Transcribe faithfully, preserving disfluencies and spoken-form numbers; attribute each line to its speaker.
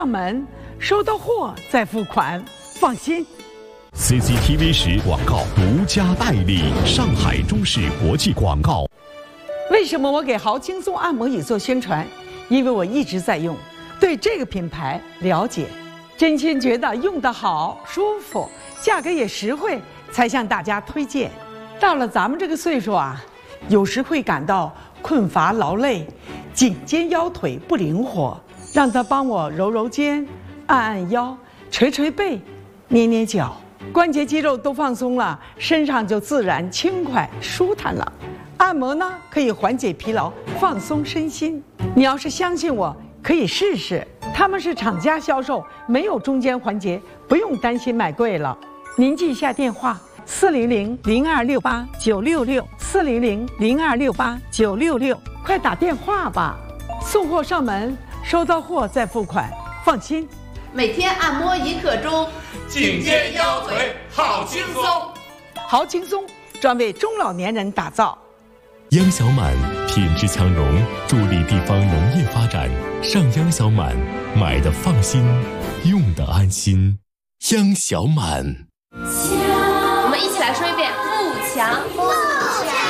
Speaker 1: 上门，收到货再付款，放心。
Speaker 2: C C T V 十广告独家代理，上海中视国际广告。
Speaker 1: 为什么我给豪轻松按摩椅做宣传？因为我一直在用，对这个品牌了解，真心觉得用得好、舒服，价格也实惠，才向大家推荐。到了咱们这个岁数啊，有时会感到困乏劳累，颈肩腰腿不灵活，让他帮我揉揉肩，按按腰，捶捶背，捏捏脚，关节肌肉都放松了，身上就自然轻快舒坦了。按摩呢，可以缓解疲劳，放松身心。你要是相信我，可以试试。他们是厂家销售，没有中间环节，不用担心买贵了。您记一下电话：四零零零二六八九六六，四零零零二六八九六六，快打电话吧！送货上门，收到货再付款，放心。
Speaker 3: 每天按摩一刻钟，
Speaker 4: 颈肩腰腿好轻松。
Speaker 1: 好轻松，专为中老年人打造。
Speaker 2: 央小满品质强融，助力地方农业发展。上央小满，买的放心，用的安心。央小满。
Speaker 3: 我们一起来说一遍：富强，富强。